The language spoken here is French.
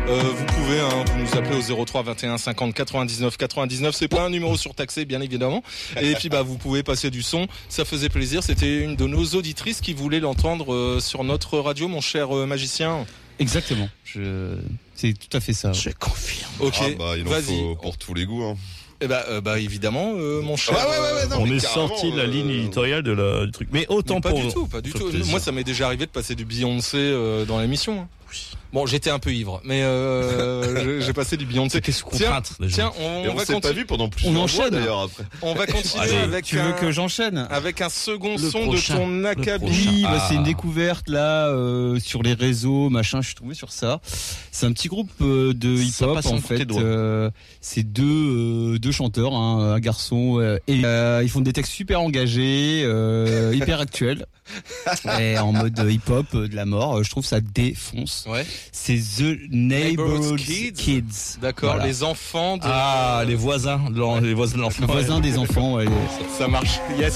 Vous pouvez vous nous appeler au 03 21 50 99 99. C'est pas un numéro surtaxé, bien évidemment. Et puis vous pouvez passer du son. Ça faisait plaisir. C'était une de nos auditrices qui voulait l'entendre sur notre radio, mon cher magicien. Exactement. C'est tout à fait ça. Je confirme. Ok. Il en faut pour tous les goûts. Hein. Évidemment, mon cher. Non, on est sorti de la ligne éditoriale du truc. Mais autant pas pour. Pas du tout. Moi, ça m'est déjà arrivé de passer du Beyoncé dans l'émission. Hein. Bon, j'étais un peu ivre, mais j'ai passé du Beyoncé. Qu'est-ce qu'on contrainte les gens. Tiens, on s'est pas vu pendant plusieurs mois d'ailleurs après. On va continuer avec. Tu veux que j'enchaîne avec un second son de ton acabit. Oui, c'est une découvte là sur les réseaux, machin. Je suis tombé sur ça. C'est un petit groupe de hip-hop en fait. C'est deux chanteurs, un garçon et ils font des textes super engagés, hyper actuels. Et en mode hip-hop de la mort, je trouve ça défonce. Ouais. C'est The Neighborhood Kids. D'accord, voilà. Les enfants de les voisins de l'enfant. Les voisins des enfants, ouais. Ça marche. Yes.